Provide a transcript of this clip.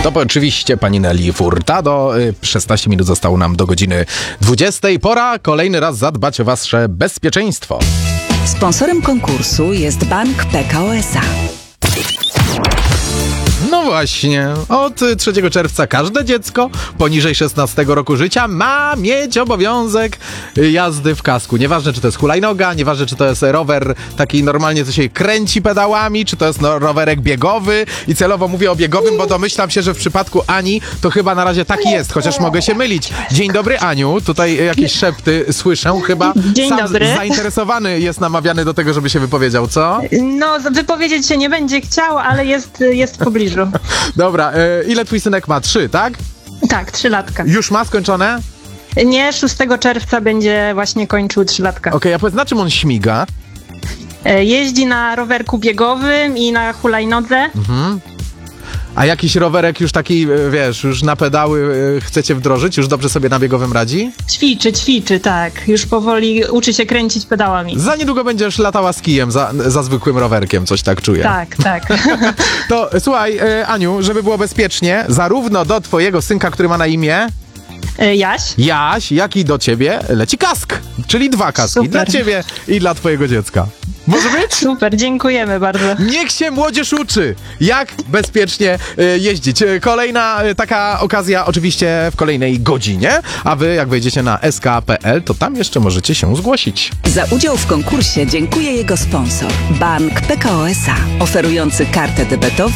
To oczywiście pani Nelly Furtado. 16 minut zostało nam do godziny 20. Pora kolejny raz zadbać o wasze bezpieczeństwo. Sponsorem konkursu jest Bank Pekao S.A. No właśnie, od 3 czerwca każde dziecko poniżej 16 roku życia ma mieć obowiązek jazdy w kasku. Nieważne, czy to jest hulajnoga, nieważne, czy to jest rower taki normalnie, co się kręci pedałami, czy to jest rowerek biegowy. I celowo mówię o biegowym, bo domyślam się, że w przypadku Ani to chyba na razie taki jest, chociaż mogę się mylić. Dzień dobry, Aniu. Tutaj jakieś szepty słyszę. Chyba Dzień sam dobry. zainteresowany jest namawiany do tego, żeby się wypowiedział, co? No, wypowiedzieć się nie będzie chciał, ale jest w pobliżu. Dobra, ile twój synek ma? 3, tak? Tak, 3 latka. Już ma skończone? Nie, 6 czerwca będzie właśnie kończył 3 latka. Okej, a powiedz, na czym on śmiga? Jeździ na rowerku biegowym i na hulajnodze. A jakiś rowerek już taki, wiesz, już na pedały chcecie wdrożyć? Już dobrze sobie na biegowym radzi? Ćwiczy, tak. Już powoli uczy się kręcić pedałami. Za niedługo będziesz latała z kijem za zwykłym rowerkiem, coś tak czuję. Tak. To słuchaj, Aniu, żeby było bezpiecznie, zarówno do twojego synka, który ma na imię Jaś? jak i do ciebie leci kask, czyli 2 kaski. Super. Dla ciebie i dla twojego dziecka. Może być? Super, dziękujemy bardzo. Niech się młodzież uczy, jak bezpiecznie jeździć. Kolejna taka okazja oczywiście w kolejnej godzinie, a wy jak wejdziecie na sk.pl, to tam jeszcze możecie się zgłosić. Za udział w konkursie dziękuję jego sponsor, Bank Pekao S.A. oferujący kartę debetową